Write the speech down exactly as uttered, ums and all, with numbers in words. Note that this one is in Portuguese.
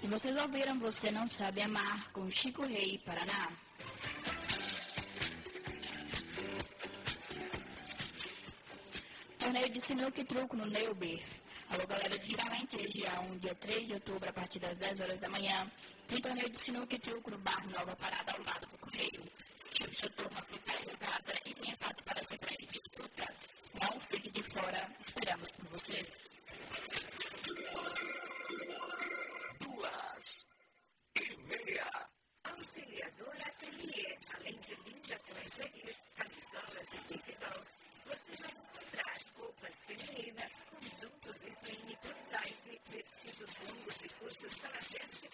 E vocês ouviram Você Não Sabe Amar, com Chico Rei, Paraná. Torneio de sinuca e truco no Neuber. Alô, galera de Juramento, região, dia três de outubro, a partir das dez horas da manhã. Tem torneio de sinuca e truco no bar Nova Parada, ao lado do Correio. Chame seu turno, aplicar a jogada e venha participar da sua grande disputa. Não fique de fora, esperamos por vocês.